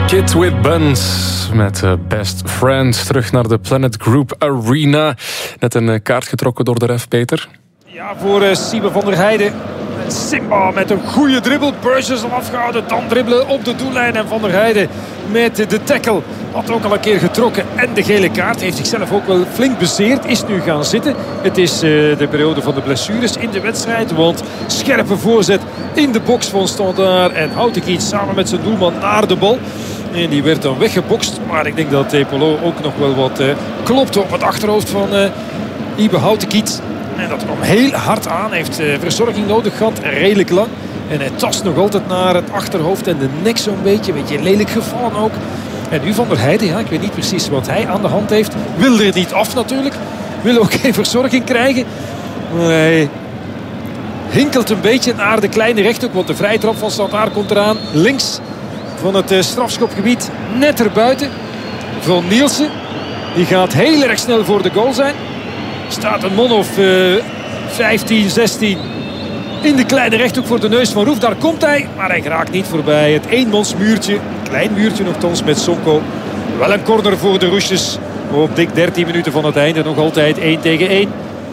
Kid with Buns met Best Friends. Terug naar de Planet Group Arena. Net een kaart getrokken door de ref, Peter. Ja, voor Siebe van der Heijden. Simba met een goede dribbel. Burgess al afgehouden. Dan dribbelen op de doellijn. En Van der Heijden met de tackle. Had ook al een keer getrokken. En de gele kaart. Heeft zichzelf ook wel flink bezeerd. Is nu gaan zitten. Het is de periode van de blessures in de wedstrijd. Want scherpe voorzet in de box van Standaard. En Houtekiet samen met zijn doelman naar de bal. En die werd dan weggebokst. Maar ik denk dat Epolo ook nog wel wat klopte op het achterhoofd van Ibe Houtekiet. En dat kwam heel hard aan. Heeft verzorging nodig gehad. Redelijk lang. En hij tast nog altijd naar het achterhoofd en de nek zo'n beetje. Een beetje lelijk gevallen ook. En nu Van der Heijden. Ja, ik weet niet precies wat hij aan de hand heeft. Wil er niet af natuurlijk. Wil ook geen verzorging krijgen. Maar hij hinkelt een beetje naar de kleine rechthoek. Want de vrije trap van Standaard komt eraan. Links van het strafschopgebied. Net erbuiten. Van Nielsen. Die gaat heel erg snel voor de goal zijn. Staat een man of 15, 16 in de kleine rechthoek voor de neus van Roef. Daar komt hij, maar hij raakt niet voorbij. Het eenmansmuurtje, klein muurtje nogthans met Sonko. Wel een corner voor de Roesjes. Op dik 13 minuten van het einde. Nog altijd 1 tegen 1.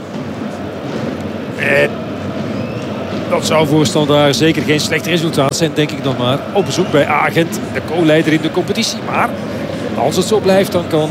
En dat zou voor Standaard zeker geen slecht resultaat zijn, denk ik dan maar. Op bezoek bij Agent, de co-leider in de competitie. Maar als het zo blijft, dan kan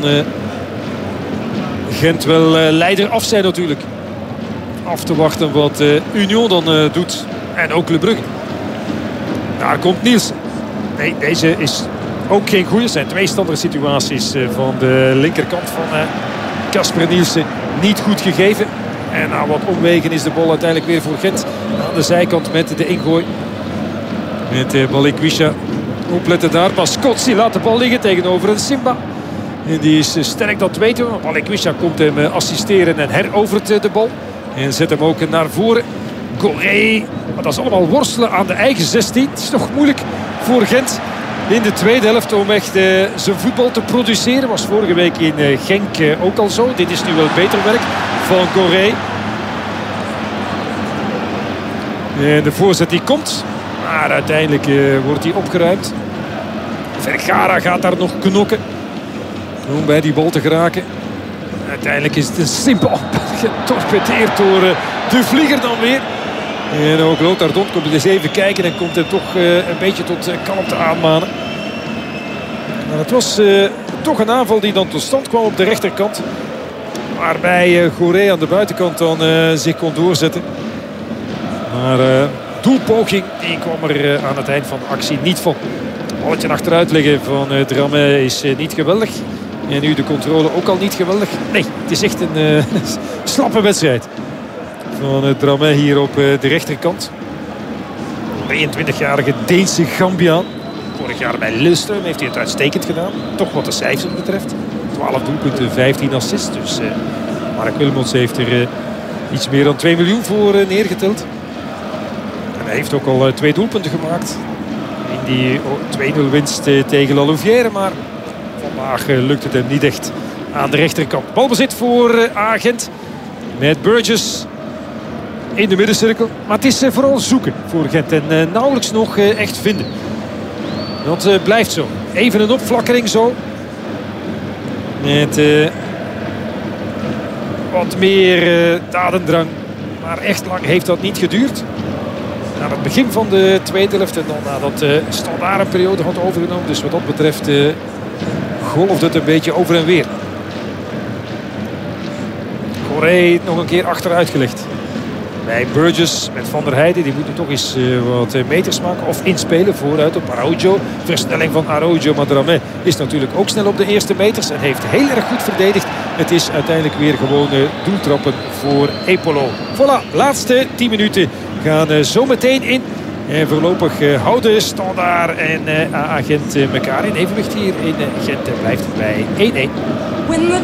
Gent wel leider af zijn natuurlijk. Af te wachten wat Union dan doet. En ook Le Brugge. Daar komt Nielsen. Nee, deze is ook geen goede. Het zijn twee standaard situaties van de linkerkant van Casper Nielsen. Niet goed gegeven. En na wat omwegen is de bal uiteindelijk weer voor Gent. Aan de zijkant met de ingooi. Met Balikwisha. Opletten daar. Pascozzi laat de bal liggen tegenover een Simba. En die is sterk, dat weten we. Balikwisha komt hem assisteren en herovert de bal. En zet hem ook naar voren. Goré. Maar dat is allemaal worstelen aan de eigen 16. Het is nog moeilijk voor Gent in de tweede helft om echt zijn voetbal te produceren. Was vorige week in Genk ook al zo. Dit is nu wel beter werk van Goré. En de voorzet die komt. Maar uiteindelijk wordt hij opgeruimd. Vergara gaat daar nog knokken om bij die bal te geraken. Uiteindelijk is het een simpel getorpedeerd door de vlieger dan weer. En ook Lothar Dont komt eens even kijken en komt hem toch een beetje tot kalmte aanmanen. Maar het was toch een aanval die dan tot stand kwam op de rechterkant. Waarbij Goré aan de buitenkant dan zich kon doorzetten. Maar doelpoging die kwam er aan het eind van de actie niet van. Balletje achteruit liggen van Dramé is niet geweldig. En nu de controle ook al niet geweldig. Nee, het is echt een slappe wedstrijd van Dramé hier op de rechterkant. 22-jarige Deense Gambiaan. Vorig jaar bij Lillestrøm heeft hij het uitstekend gedaan. Toch wat de cijfers betreft. 12 doelpunten, 15 assists. Dus Mark Wilmots heeft er iets meer dan 2 miljoen voor neergeteld. En hij heeft ook al 2 doelpunten gemaakt. In die 2-0 winst tegen La Louvière. Maar vandaag lukt het hem niet echt aan de rechterkant. Balbezit voor Agent. Met Burgess in de middencirkel. Maar het is vooral zoeken voor Gent. En nauwelijks nog echt vinden. Dat blijft zo. Even een opflakkering zo. Met wat meer dadendrang. Maar echt lang heeft dat niet geduurd. Na het begin van de tweede helft. En dan nadat Standaard een periode had overgenomen. Dus wat dat betreft golfde het een beetje over en weer. Goré nog een keer achteruit gelegd. Bij Burgess met Van der Heijden. Die moet nu toch eens wat meters maken. Of inspelen vooruit op Araujo. Versnelling van Araujo. Maar Dramé is natuurlijk ook snel op de eerste meters. En heeft heel erg goed verdedigd. Het is uiteindelijk weer gewoon doeltrappen voor Epolo. Voilà, laatste 10 minuten gaan zo meteen in. En voorlopig houden Standaard en Agent elkaar in evenwicht hier in Gent. En blijft het bij 1-1.